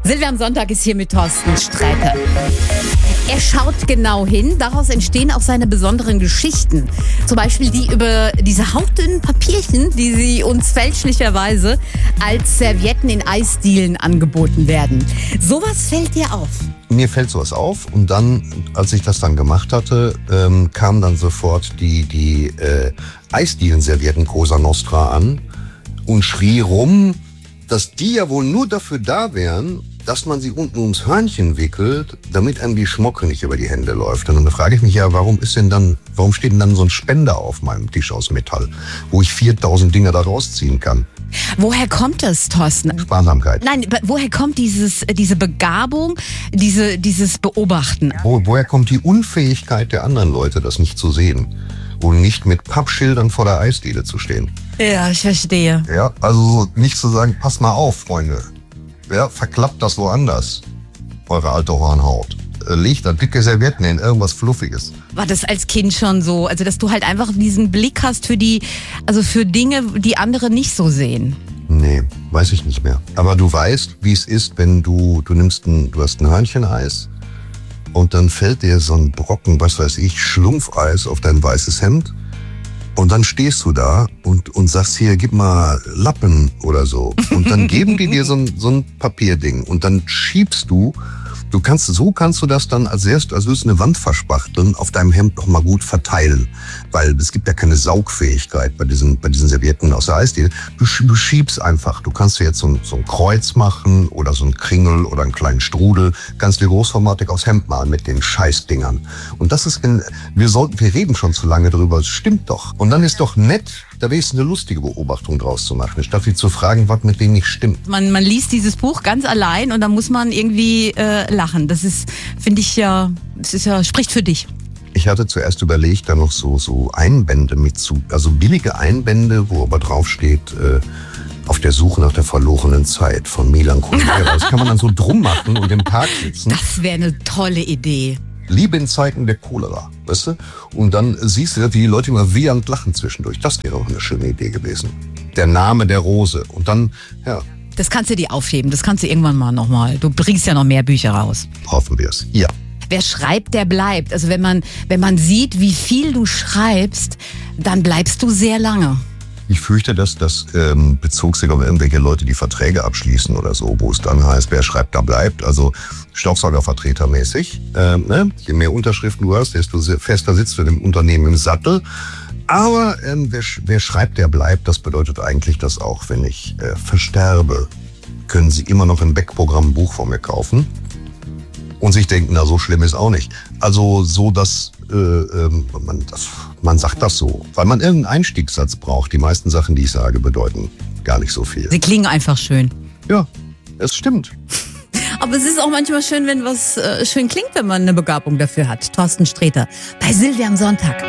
Silvia am Sonntag ist hier mit Thorsten Sträter. Er schaut genau hin, daraus entstehen auch seine besonderen Geschichten. Zum Beispiel die über diese hauchdünnen Papierchen, die sie uns fälschlicherweise als Servietten in Eisdielen angeboten werden. Sowas fällt dir auf? Mir fällt sowas auf und dann, als ich das dann gemacht hatte, kam dann sofort die Eisdielen-Servietten Cosa Nostra an und schrie rum, dass die ja wohl nur dafür da wären, dass man sie unten ums Hörnchen wickelt, damit einem die Schmocke nicht über die Hände läuft. Und dann frage ich mich ja, warum steht denn dann so ein Spender auf meinem Tisch aus Metall, wo ich 4000 Dinger da rausziehen kann? Woher kommt das, Thorsten? Sparsamkeit. Nein, woher kommt diese Begabung, dieses Beobachten? Woher kommt die Unfähigkeit der anderen Leute, das nicht zu sehen? Und nicht mit Pappschildern vor der Eisdiele zu stehen. Ja, ich verstehe. Ja, also nicht zu sagen, pass mal auf, Freunde. Ja, verklappt das woanders, eure alte Hornhaut. Legt da dicke Servietten in irgendwas Fluffiges. War das als Kind schon so? Also, dass du halt einfach diesen Blick hast für Dinge, die andere nicht so sehen? Nee, weiß ich nicht mehr. Aber du weißt, wie es ist, wenn du hast ein Hörncheneis und dann fällt dir so ein Brocken, was weiß ich, Schlumpfeis auf dein weißes Hemd. Und dann stehst du da und sagst, hier, gib mal Lappen oder so. Und dann geben die dir so ein Papierding. Und dann schiebst du kannst du das dann als würdest du eine Wand verspachteln, auf deinem Hemd noch mal gut verteilen. Weil es gibt ja keine Saugfähigkeit bei diesen Servietten aus der Eisdiele. Du schiebst einfach. Du kannst dir jetzt so ein Kreuz machen oder so ein Kringel oder einen kleinen Strudel. Kannst dir großformatig aufs Hemd malen mit den Scheißdingern. Und das ist, wir reden schon zu lange drüber. Es stimmt doch. Und dann ist doch nett, da wäre es eine lustige Beobachtung draus zu machen, statt wie zu fragen, was mit denen nicht stimmt. Man liest dieses Buch ganz allein und da muss man irgendwie lachen. Das ist, finde ich spricht für dich. Ich hatte zuerst überlegt, da noch so Einbände also billige Einbände, wo aber drauf steht, auf der Suche nach der verlorenen Zeit von Milan Kundera. Das kann man dann so drum machen und im Park sitzen. Das wäre eine tolle Idee. Liebe in Zeiten der Cholera, weißt du? Und dann siehst du, wie die Leute immer wiehernd lachen zwischendurch. Das wäre auch eine schöne Idee gewesen. Der Name der Rose. Und dann, ja. Das kannst du dir aufheben. Das kannst du irgendwann mal nochmal. Du bringst ja noch mehr Bücher raus. Hoffen wir es. Ja. Wer schreibt, der bleibt. Also wenn man sieht, wie viel du schreibst, dann bleibst du sehr lange. Ich fürchte, dass das bezog sich auf irgendwelche Leute, die Verträge abschließen oder so, wo es dann heißt, wer schreibt, da bleibt. Also Staubsaugervertretermäßig. Je mehr Unterschriften du hast, desto fester sitzt du im Unternehmen im Sattel. Aber wer schreibt, der bleibt. Das bedeutet eigentlich, dass auch wenn ich versterbe, können Sie immer noch im Beck-Programm ein Buch von mir kaufen. Und sich denken, na, so schlimm ist auch nicht. Also so, dass man sagt das so, weil man irgendeinen Einstiegssatz braucht. Die meisten Sachen, die ich sage, bedeuten gar nicht so viel. Sie klingen einfach schön. Ja, es stimmt. Aber es ist auch manchmal schön, wenn was schön klingt, wenn man eine Begabung dafür hat. Thorsten Sträter bei Silvia am Sonntag.